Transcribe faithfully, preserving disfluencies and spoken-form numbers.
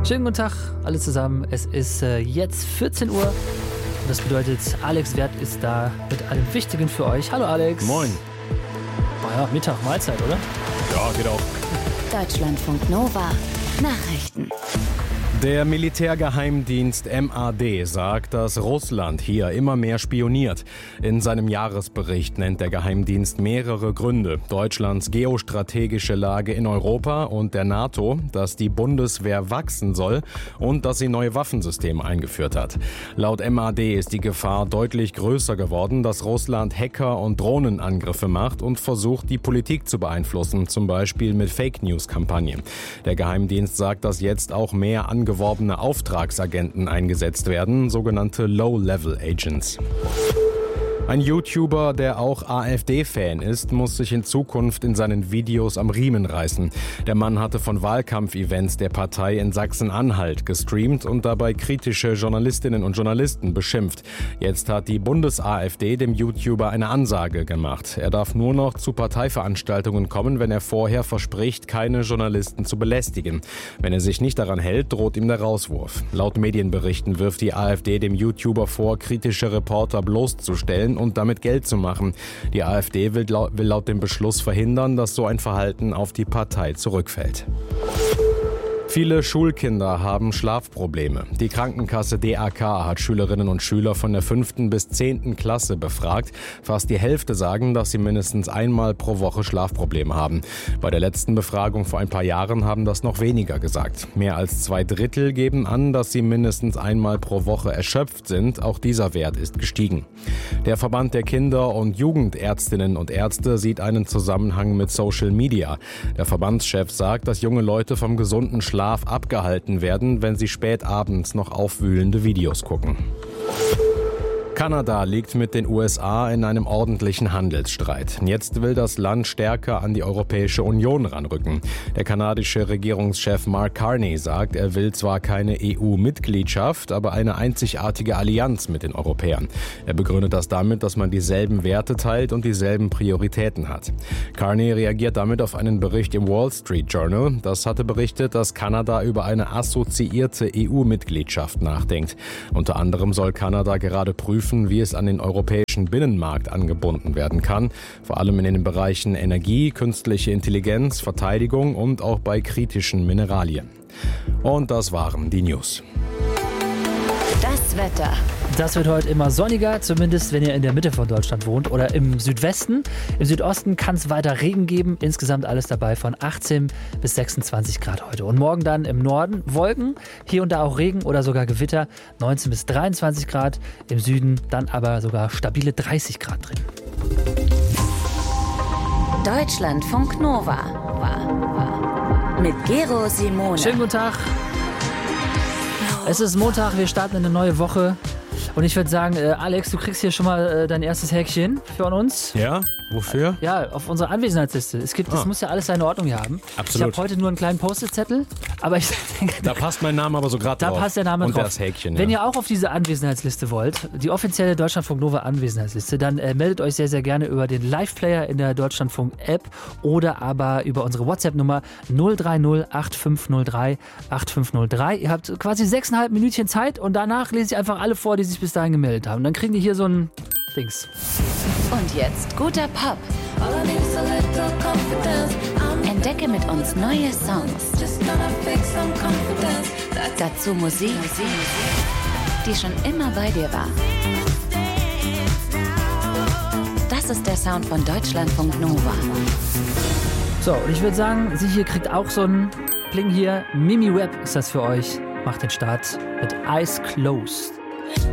Schönen guten Tag, alle zusammen. Es ist äh, jetzt vierzehn Uhr. Und das bedeutet, Alex Wert ist da mit allem Wichtigen für euch. Hallo Alex. Moin. Oh ja, Mittag, Mahlzeit, oder? Ja, geht auch. Deutschlandfunk Nova. Nachrichten. Der Militärgeheimdienst M A D sagt, dass Russland hier immer mehr spioniert. In seinem Jahresbericht nennt der Geheimdienst mehrere Gründe. Deutschlands geostrategische Lage in Europa und der NATO, dass die Bundeswehr wachsen soll und dass sie neue Waffensysteme eingeführt hat. Laut M A D ist die Gefahr deutlich größer geworden, dass Russland Hacker- und Drohnenangriffe macht und versucht, die Politik zu beeinflussen, zum Beispiel mit Fake-News-Kampagnen. Der Geheimdienst sagt, dass jetzt auch mehr angeworbene Auftragsagenten eingesetzt werden, sogenannte Low-Level-Agents. Ein YouTuber, der auch AfD-Fan ist, muss sich in Zukunft in seinen Videos am Riemen reißen. Der Mann hatte von Wahlkampfevents der Partei in Sachsen-Anhalt gestreamt und dabei kritische Journalistinnen und Journalisten beschimpft. Jetzt hat die Bundes-AfD dem YouTuber eine Ansage gemacht. Er darf nur noch zu Parteiveranstaltungen kommen, wenn er vorher verspricht, keine Journalisten zu belästigen. Wenn er sich nicht daran hält, droht ihm der Rauswurf. Laut Medienberichten wirft die AfD dem YouTuber vor, kritische Reporter bloßzustellen und damit Geld zu machen. Die AfD will laut, will laut dem Beschluss verhindern, dass so ein Verhalten auf die Partei zurückfällt. Viele Schulkinder haben Schlafprobleme. Die Krankenkasse D A K hat Schülerinnen und Schüler von der fünften bis zehnten Klasse befragt. Fast die Hälfte sagen, dass sie mindestens einmal pro Woche Schlafprobleme haben. Bei der letzten Befragung vor ein paar Jahren haben das noch weniger gesagt. Mehr als zwei Drittel geben an, dass sie mindestens einmal pro Woche erschöpft sind. Auch dieser Wert ist gestiegen. Der Verband der Kinder- und Jugendärztinnen und Ärzte sieht einen Zusammenhang mit Social Media. Der Verbandschef sagt, dass junge Leute vom gesunden Schlaf abgehalten werden, wenn sie spät abends noch aufwühlende Videos gucken. Kanada liegt mit den U S A in einem ordentlichen Handelsstreit. Jetzt will das Land stärker an die Europäische Union ranrücken. Der kanadische Regierungschef Mark Carney sagt, er will zwar keine E U-Mitgliedschaft, aber eine einzigartige Allianz mit den Europäern. Er begründet das damit, dass man dieselben Werte teilt und dieselben Prioritäten hat. Carney reagiert damit auf einen Bericht im Wall Street Journal. Das hatte berichtet, dass Kanada über eine assoziierte E U-Mitgliedschaft nachdenkt. Unter anderem soll Kanada gerade prüfen, wie es an den europäischen Binnenmarkt angebunden werden kann, vor allem in den Bereichen Energie, künstliche Intelligenz, Verteidigung und auch bei kritischen Mineralien. Und das waren die News. Das Wetter. Das wird heute immer sonniger, zumindest wenn ihr in der Mitte von Deutschland wohnt oder im Südwesten. Im Südosten kann es weiter Regen geben, insgesamt alles dabei von achtzehn bis sechsundzwanzig Grad heute. Und morgen dann im Norden Wolken, hier und da auch Regen oder sogar Gewitter, neunzehn bis dreiundzwanzig Grad. Im Süden dann aber sogar stabile dreißig Grad drin. Deutschlandfunk Nova. Mit Gero Simone. Schönen guten Tag. Es ist Montag, wir starten eine neue Woche. Und ich würde sagen, äh, Alex, du kriegst hier schon mal äh, dein erstes Häkchen von uns. Ja? Wofür? Ja, auf unserer Anwesenheitsliste. Es gibt, Ah. das muss ja alles seine Ordnung hier haben. Absolut. Ich habe heute nur einen kleinen Post-it-Zettel, aber ich denke, Da passt mein Name aber so gerade da drauf. passt der Name und drauf. das Häkchen, Wenn ja. ihr auch auf diese Anwesenheitsliste wollt, die offizielle Deutschlandfunk Nova Anwesenheitsliste, dann äh, meldet euch sehr, sehr gerne über den Live-Player in der Deutschlandfunk-App oder aber über unsere WhatsApp-Nummer null drei null acht fünf null drei acht fünf null drei. Ihr habt quasi sechseinhalb Minütchen Zeit und danach lese ich einfach alle vor, die sich bis dahin gemeldet haben. Dann kriegen die hier so ein Dings. Und jetzt guter Pop. Entdecke mit uns neue Songs. Dazu Musik, die schon immer bei dir war. Das ist der Sound von Deutschlandfunk Nova. So, und ich würde sagen, sie hier kriegt auch so ein Bling hier. Mimi Webb ist das für euch. Macht den Start mit Eyes Closed.